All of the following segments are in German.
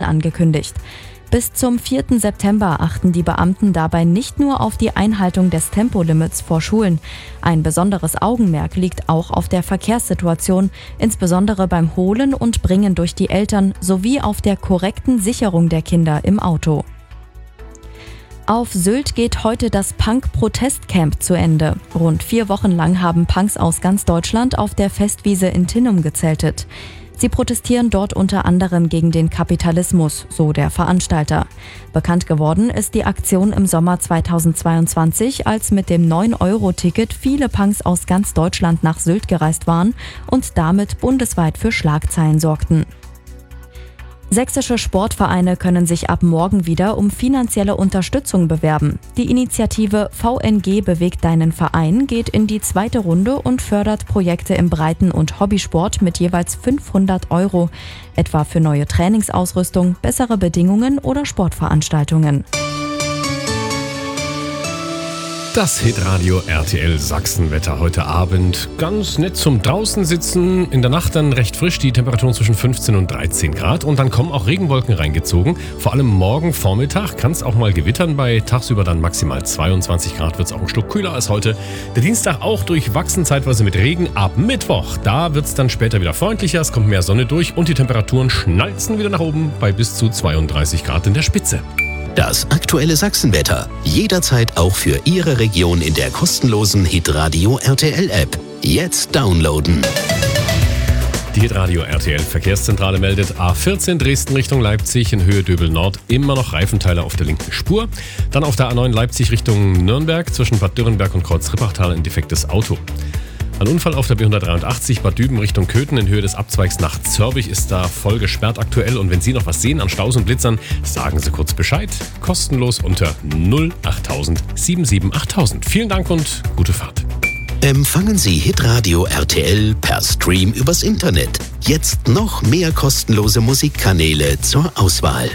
angekündigt. Bis zum 4. September achten die Beamten dabei nicht nur auf die Einhaltung des Tempolimits vor Schulen. Ein besonderes Augenmerk liegt auch auf der Verkehrssituation, insbesondere beim Holen und Bringen durch die Eltern sowie auf der korrekten Sicherung der Kinder im Auto. Auf Sylt geht heute das Punk-Protestcamp zu Ende. Rund 4 Wochen lang haben Punks aus ganz Deutschland auf der Festwiese in Tinnum gezeltet. Sie protestieren dort unter anderem gegen den Kapitalismus, so der Veranstalter. Bekannt geworden ist die Aktion im Sommer 2022, als mit dem 9-Euro-Ticket viele Punks aus ganz Deutschland nach Sylt gereist waren und damit bundesweit für Schlagzeilen sorgten. Sächsische Sportvereine können sich ab morgen wieder um finanzielle Unterstützung bewerben. Die Initiative VNG bewegt deinen Verein geht in die 2. Runde und fördert Projekte im Breiten- und Hobbysport mit jeweils 500 €, etwa für neue Trainingsausrüstung, bessere Bedingungen oder Sportveranstaltungen. Das Hitradio RTL Sachsenwetter heute Abend. Ganz nett zum draußen sitzen. In der Nacht dann recht frisch, die Temperaturen zwischen 15 und 13 Grad. Und dann kommen auch Regenwolken reingezogen. Vor allem morgen Vormittag kann es auch mal gewittern. Bei tagsüber dann maximal 22 Grad wird es auch ein Stück kühler als heute. Der Dienstag auch durchwachsen, zeitweise mit Regen. Ab Mittwoch, da wird es dann später wieder freundlicher. Es kommt mehr Sonne durch und die Temperaturen schnalzen wieder nach oben bei bis zu 32 Grad in der Spitze. Das aktuelle Sachsenwetter. Jederzeit auch für Ihre Region in der kostenlosen Hitradio RTL App. Jetzt downloaden. Die Hitradio RTL Verkehrszentrale meldet A14 Dresden Richtung Leipzig in Höhe Döbel Nord immer noch Reifenteile auf der linken Spur. Dann auf der A9 Leipzig Richtung Nürnberg zwischen Bad Dürrenberg und Kreuz-Rippachtal ein defektes Auto. Ein Unfall auf der B183 Bad Düben Richtung Köthen in Höhe des Abzweigs nach Zörbich ist da voll gesperrt aktuell. Und wenn Sie noch was sehen an Staus und Blitzern, sagen Sie kurz Bescheid. Kostenlos unter 08000 77 8000. Vielen Dank und gute Fahrt. Empfangen Sie Hitradio RTL per Stream übers Internet. Jetzt noch mehr kostenlose Musikkanäle zur Auswahl.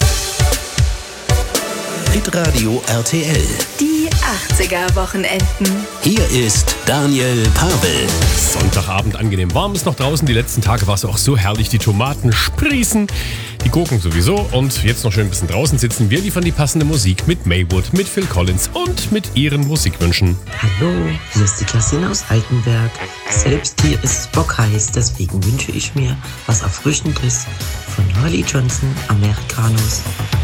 Hitradio RTL. Die 80er-Wochenenden. Hier ist Daniel Pavel. Sonntagabend angenehm warm ist noch draußen. Die letzten Tage war es auch so herrlich. Die Tomaten sprießen, die Gurken sowieso. Und jetzt noch schön ein bisschen draußen sitzen. Wir liefern die passende Musik mit Maywood, mit Phil Collins und mit Ihren Musikwünschen. Hallo, hier ist die Christine aus Altenberg. Selbst hier ist es bockheiß, deswegen wünsche ich mir was Erfrischendes von Holly Johnson, Americanos.